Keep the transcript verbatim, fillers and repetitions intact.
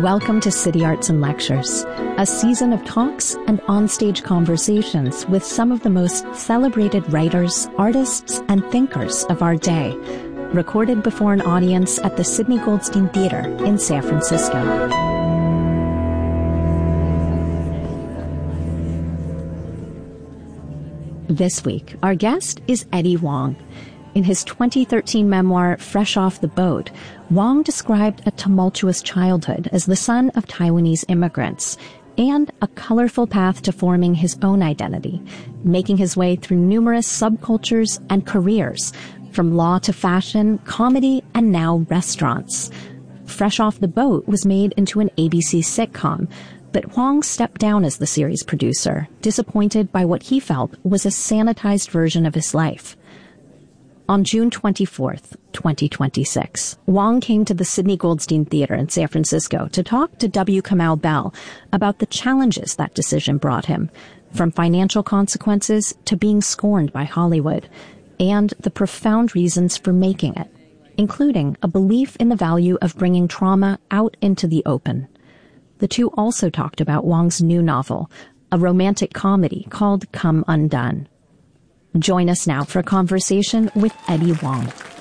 Welcome to City Arts and Lectures, a season of talks and onstage conversations with some of the most celebrated writers, artists, and thinkers of our day, recorded before an audience at the Sidney Goldstein Theater in San Francisco. This week, our guest is Eddie Huang. In his twenty thirteen memoir, Fresh Off the Boat, Huang described a tumultuous childhood as the son of Taiwanese immigrants and a colorful path to forming his own identity, making his way through numerous subcultures and careers, from law to fashion, comedy, and now restaurants. Fresh Off the Boat was made into an A B C sitcom, but Huang stepped down as the series producer, disappointed by what he felt was a sanitized version of his life. On June twenty-fourth, twenty twenty-six, Huang came to the Sidney Goldstein Theater in San Francisco to talk to W. Kamau Bell about the challenges that decision brought him, from financial consequences to being scorned by Hollywood, and the profound reasons for making it, including a belief in the value of bringing trauma out into the open. The two also talked about Huang's new novel, a romantic comedy called Come Undone. Join us now for a conversation with Eddie Huang.